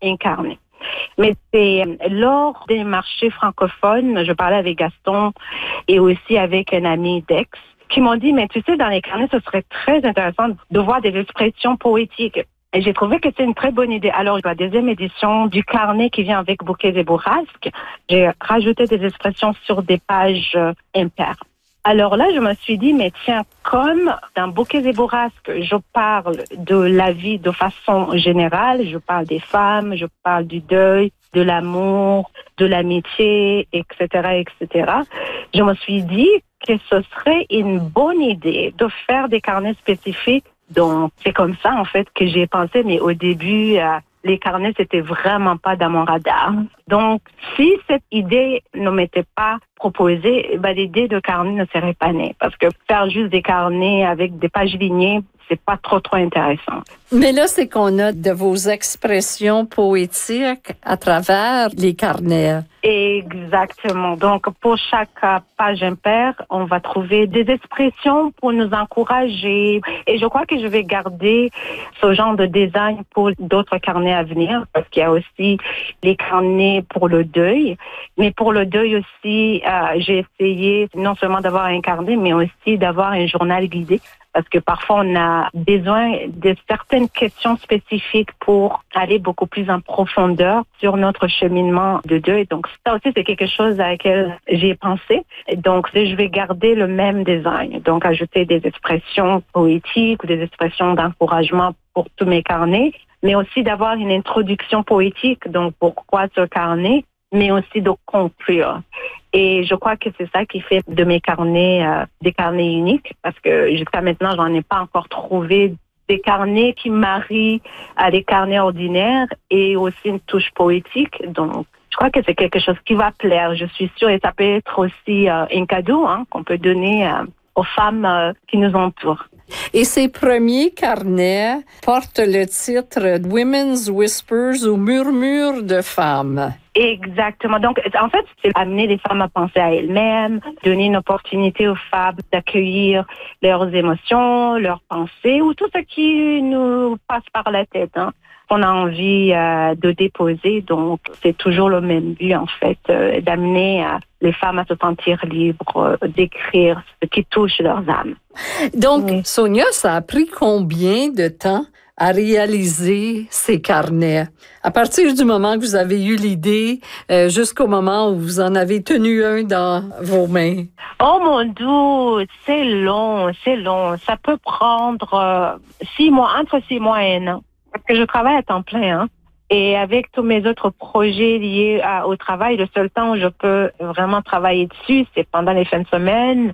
incarné. Mais c'est lors des marchés francophones, je parlais avec Gaston et aussi avec un ami d'Aix, qui m'ont dit, mais tu sais, dans les carnets, ce serait très intéressant de voir des expressions poétiques. Et j'ai trouvé que c'est une très bonne idée. Alors, la deuxième édition du carnet qui vient avec bouquets et bourrasques, j'ai rajouté des expressions sur des pages impaires. Alors là, je me suis dit, mais tiens, comme dans Bouquets et bourrasques, je parle de la vie de façon générale, je parle des femmes, je parle du deuil, de l'amour, de l'amitié, etc., etc. Je me suis dit que ce serait une bonne idée de faire des carnets spécifiques. Donc, c'est comme ça, en fait, que j'ai pensé, mais au début, les carnets, c'était vraiment pas dans mon radar. Donc, si cette idée ne m'était pas proposée, l'idée de carnet ne serait pas née. Parce que faire juste des carnets avec des pages lignées, c'est pas trop intéressant. Mais là, c'est qu'on a de vos expressions poétiques à travers les carnets. Exactement. Donc, pour chaque page impaire, on va trouver des expressions pour nous encourager. Et je crois que je vais garder ce genre de design pour d'autres carnets à venir, parce qu'il y a aussi les carnets pour le deuil. Mais pour le deuil aussi, j'ai essayé non seulement d'avoir un carnet, mais aussi d'avoir un journal guidé. Parce que parfois, on a besoin de certaines questions spécifiques pour aller beaucoup plus en profondeur sur notre cheminement de deuil. Donc, ça aussi, c'est quelque chose à laquelle j'ai pensé. Donc, je vais garder le même design. Donc, ajouter des expressions poétiques ou des expressions d'encouragement pour tous mes carnets, mais aussi d'avoir une introduction poétique. Donc, pourquoi ce carnet? Mais aussi de conclure. Et je crois que c'est ça qui fait de mes carnets des carnets uniques, parce que jusqu'à maintenant, j'en ai pas encore trouvé des carnets qui marient à des carnets ordinaires et aussi une touche poétique. Donc, je crois que c'est quelque chose qui va plaire, je suis sûre. Et ça peut être aussi un cadeau qu'on peut donner aux femmes qui nous entourent. Et ces premiers carnets portent le titre « Women's Whispers » ou « Murmures de femmes ». Exactement. Donc, en fait, c'est amener les femmes à penser à elles-mêmes, donner une opportunité aux femmes d'accueillir leurs émotions, leurs pensées ou tout ce qui nous passe par la tête, qu'on a envie de déposer. Donc, c'est toujours le même but, en fait, d'amener les femmes à se sentir libres, d'écrire ce qui touche leurs âmes. Donc, oui. Sonia, ça a pris combien de temps à réaliser ces carnets? À partir du moment que vous avez eu l'idée, jusqu'au moment où vous en avez tenu un dans vos mains? Oh mon Dieu, c'est long. Ça peut prendre 6 mois, entre 6 mois et 1 an. Parce que je travaille à temps plein, Et avec tous mes autres projets liés au travail, le seul temps où je peux vraiment travailler dessus, c'est pendant les fins de semaine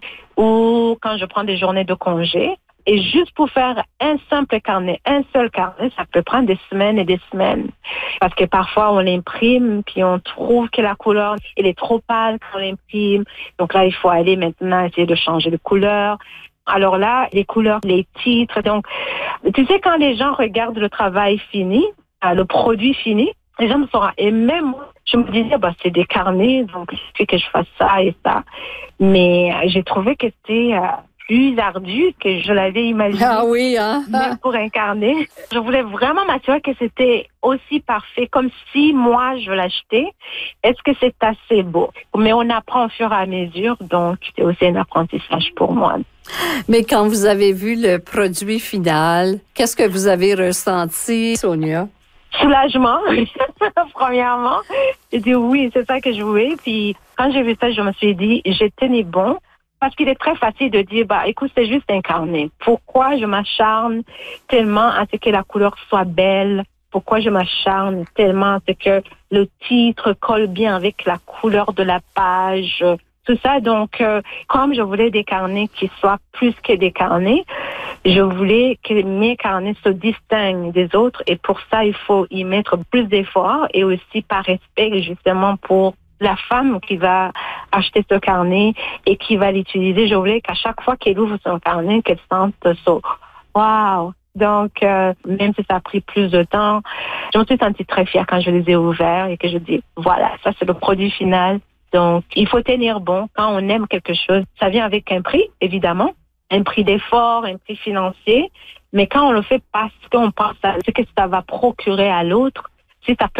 ou quand je prends des journées de congé. Et juste pour faire un seul carnet, ça peut prendre des semaines et des semaines. Parce que parfois, on l'imprime, puis on trouve que la couleur, elle est trop pâle quand on l'imprime. Donc là, il faut aller maintenant essayer de changer de couleur. Alors là, les couleurs, les titres. Donc, tu sais, quand les gens regardent le travail fini, le produit fini, les gens me sauront. Et même moi, je me disais, c'est des carnets, donc il suffit que je fasse ça et ça. Mais j'ai trouvé que c'était plus ardu que je l'avais imaginé. Ah oui, Même pour un carnet. Je voulais vraiment m'assurer que c'était aussi parfait, comme si moi, je l'achetais. Est-ce que c'est assez beau? Mais on apprend au fur et à mesure, donc c'est aussi un apprentissage pour moi. Mais quand vous avez vu le produit final, qu'est-ce que vous avez ressenti, Sonia? Soulagement, premièrement. J'ai dit oui, c'est ça que je voulais. Puis quand j'ai vu ça, je me suis dit, j'ai tenu bon. Parce qu'il est très facile de dire, écoute, c'est juste un carnet. Pourquoi je m'acharne tellement à ce que la couleur soit belle? Pourquoi je m'acharne tellement à ce que le titre colle bien avec la couleur de la page? Tout ça, donc, comme je voulais des carnets qui soient plus que des carnets, je voulais que mes carnets se distinguent des autres. Et pour ça, il faut y mettre plus d'efforts et aussi par respect, justement, pour la femme qui va acheter ce carnet et qui va l'utiliser. Je voulais qu'à chaque fois qu'elle ouvre son carnet, qu'elle sente ça. Wow! Donc, même si ça a pris plus de temps, je me suis sentie très fière quand je les ai ouverts et que je dis, voilà, ça c'est le produit final. Donc, il faut tenir bon. Quand on aime quelque chose, ça vient avec un prix, évidemment, un prix d'effort, un prix financier. Mais quand on le fait parce qu'on pense à ce que ça va procurer à l'autre, si ça peut